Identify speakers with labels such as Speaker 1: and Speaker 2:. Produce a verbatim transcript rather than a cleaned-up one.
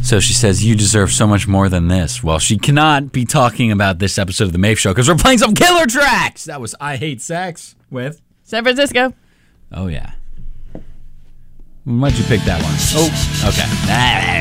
Speaker 1: So she says, you deserve so much more than this. Well, she cannot be talking about this episode of The Maeve Show because we're playing some killer tracks. That was I Hate Sex with
Speaker 2: San Francisco.
Speaker 1: Oh, yeah. Why'd you pick that one? Oh, okay.